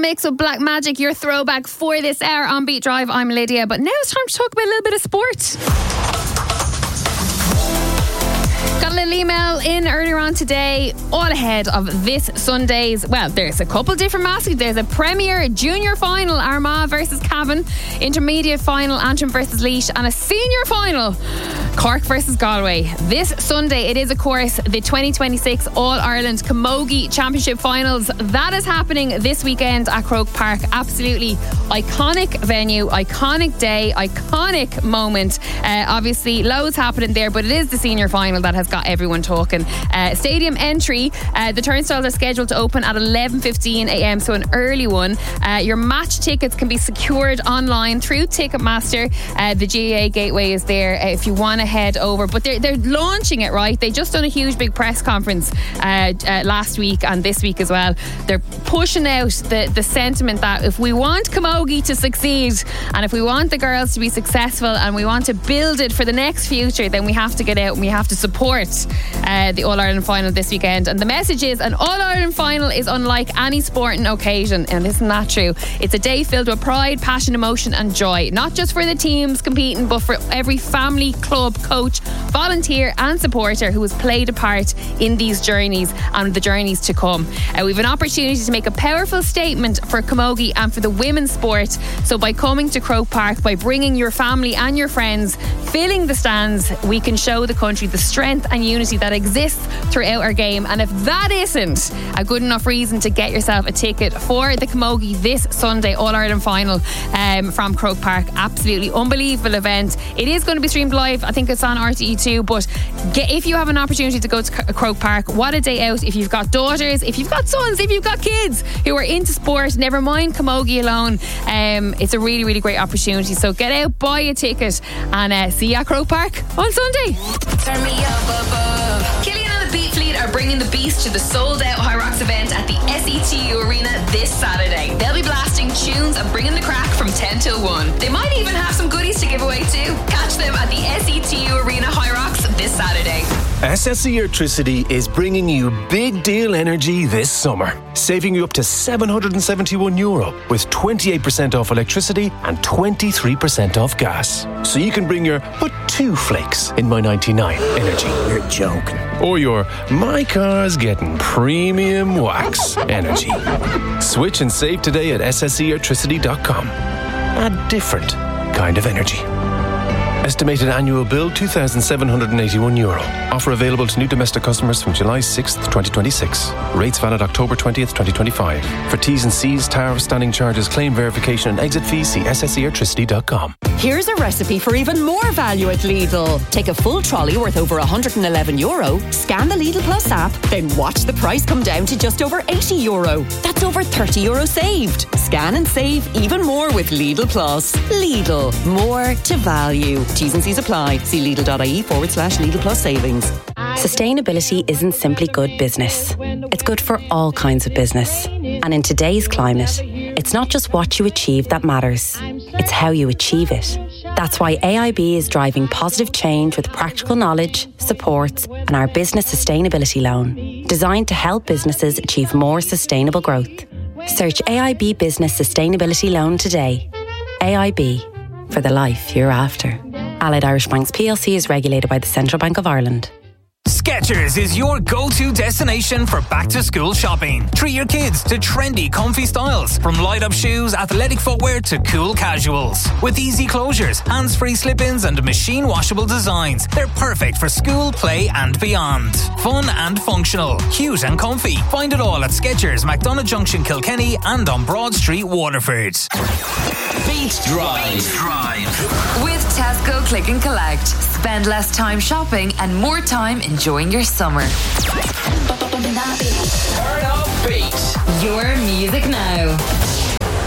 Mix with Black Magic, your throwback for this hour on Beat Drive. I'm Lydia, but now it's time to talk about a little bit of sport. Got a little email in earlier on today, all ahead of this Sunday's, well, there's a couple different matches. There's a Premier Junior Final, Armagh versus Cavan, Intermediate Final, Antrim versus Laois, and a Senior Final, Cork versus Galway. This Sunday, it is, of course, the 2026 All-Ireland Camogie Championship Finals. That is happening this weekend at Croke Park. Absolutely iconic venue, iconic day, iconic moment. Obviously, loads happening there, but it is the Senior Final that has got everyone talking. Stadium entry, the turnstiles are scheduled to open at 11:15am, so an early one. Your match tickets can be secured online through Ticketmaster. The GAA gateway is there if you want to head over, but they're launching it, right? They just done a huge big press conference last week and this week as well. They're pushing out the sentiment that if we want camogie to succeed and if we want the girls to be successful and we want to build it for the next future, then we have to get out and we have to support the All-Ireland Final this weekend. And the message is, an All-Ireland Final is unlike any sporting occasion. And isn't that true? It's a day filled with pride, passion, emotion and joy. Not just for the teams competing, but for every family, club, coach, volunteer and supporter who has played a part in these journeys and the journeys to come. We have an opportunity to make a powerful statement for camogie and for the women's sport. So by coming to Croke Park, by bringing your family and your friends, filling the stands, we can show the country the strength and unity that exists throughout our game. And if that isn't a good enough reason to get yourself a ticket for the camogie this Sunday All-Ireland Final from Croke Park, absolutely unbelievable event. It is going to be streamed live. I think it's on RTE2, but if you have an opportunity to go to Croke Park, what a day out. If you've got daughters, if you've got sons, if you've got kids who are into sport, never mind camogie alone, it's a really, really great opportunity. So get out, buy a ticket and see you at Croke Park on Sunday. Turn me up above. Killian and the Beat Fleet are bringing the beast to the sold-out High Rocks event at the SETU Arena this Saturday. They'll be blasting tunes and bringing the crack from 10 till 1. They might even have some goodies to give away too. Catch them at the SETU Arena High Rocks this Saturday. SSE Electricity is bringing you big deal energy this summer, saving you up to €771 with 28% off electricity and 23% off gas. So you can bring your but 2 flakes in my 99 energy. You're joking. Or your my car's getting premium wax energy. Switch and save today at sseelectricity.com. A different kind of energy. Estimated annual bill €2,781. Offer available to new domestic customers from July 6th, 2026. Rates valid October 20th, 2025. For T's and C's, tariff, standing charges, claim verification and exit fees, see sseelectricity.com. Here's a recipe for even more value at Lidl. Take a full trolley worth over €111, scan the Lidl Plus app, then watch the price come down to just over €80. That's over €30 saved. Scan and save even more with Lidl Plus. Lidl, more to value. T's and C's apply. See Lidl.ie/Lidl Plus savings. Sustainability isn't simply good business. It's good for all kinds of business. And in today's climate, it's not just what you achieve that matters. It's how you achieve it. That's why AIB is driving positive change with practical knowledge, supports, and our business sustainability loan, designed to help businesses achieve more sustainable growth. Search AIB Business Sustainability Loan today. AIB, for the life you're after. Allied Irish Banks PLC is regulated by the Central Bank of Ireland. Skechers is your go-to destination for back-to-school shopping. Treat your kids to trendy, comfy styles, from light-up shoes, athletic footwear to cool casuals. With easy closures, hands-free slip-ins and machine-washable designs, they're perfect for school, play and beyond. Fun and functional, cute and comfy. Find it all at Skechers, McDonagh Junction, Kilkenny and on Broad Street, Waterford. Beat Drive. With Tesco Click and Collect. Spend less time shopping and more time enjoying your summer. Turn up Beat. Your music now.